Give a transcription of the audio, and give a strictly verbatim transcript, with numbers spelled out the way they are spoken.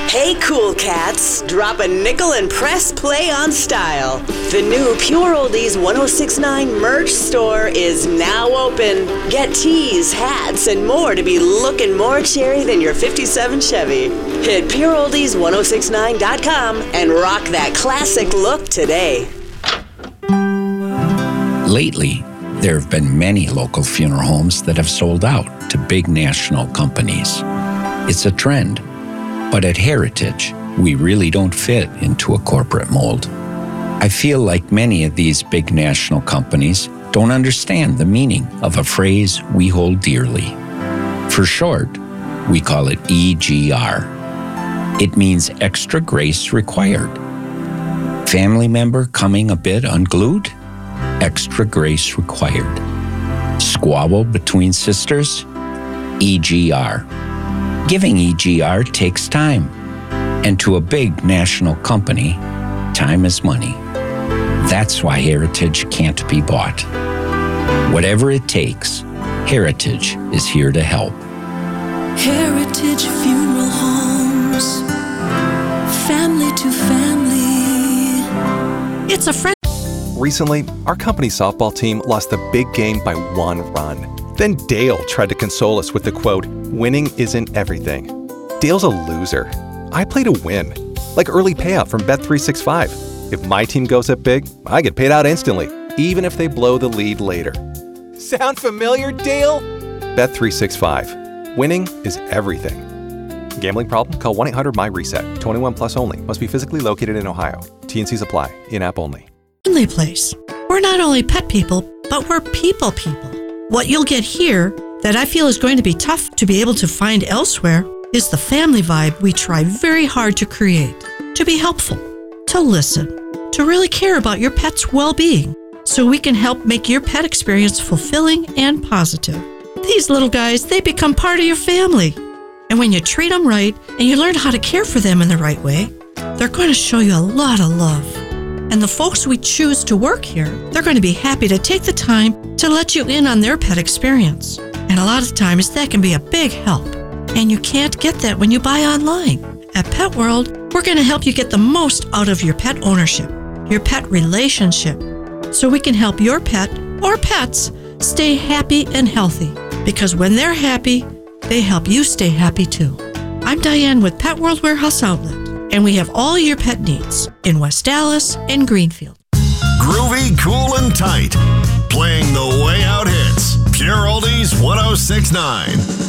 Hey, cool cats, drop a nickel and press play on style. The new Pure Oldies one oh six point nine merch store is now open. Get tees, hats, and more to be looking more cherry than your fifty-seven Chevy. Hit pure oldies ten sixty-nine dot com and rock that classic look today. Lately, there have been many local funeral homes that have sold out to big national companies. It's a trend. But at Heritage, we really don't fit into a corporate mold. I feel like many of these big national companies don't understand the meaning of a phrase we hold dearly. For short, we call it E G R. It means extra grace required. Family member coming a bit unglued? Extra grace required. Squabble between sisters? E G R. Giving E G R takes time, and to a big national company, time is money. That's why Heritage can't be bought. Whatever it takes, Heritage is here to help. Heritage Funeral Homes, family to family. It's a friend. Recently, our company softball team lost the big game by one run. Then Dale tried to console us with the quote, "Winning isn't everything." Dale's a loser. I play to win, like early payout from Bet three sixty-five. If my team goes up big, I get paid out instantly, even if they blow the lead later. Sound familiar, Dale? Bet three sixty-five. Winning is everything. Gambling problem? Call one eight hundred M Y reset. twenty-one plus only. Must be physically located in Ohio. T and Cs apply. In-app only. Friendly place. We're not only pet people, but we're people people. What you'll get here that I feel is going to be tough to be able to find elsewhere is the family vibe we try very hard to create. To be helpful, to listen, to really care about your pet's well-being, so we can help make your pet experience fulfilling and positive. These little guys, they become part of your family. And when you treat them right and you learn how to care for them in the right way, they're going to show you a lot of love. And the folks we choose to work here, they're going to be happy to take the time to let you in on their pet experience. And a lot of times that can be a big help. And you can't get that when you buy online. At Pet World, we're going to help you get the most out of your pet ownership, your pet relationship, so we can help your pet or pets stay happy and healthy. Because when they're happy, they help you stay happy too. I'm Diane with Pet World Warehouse Outlet, and we have all your pet needs in West Dallas and Greenfield. Groovy, cool, and tight. Playing the way out hits. Pure Oldies ten sixty-nine.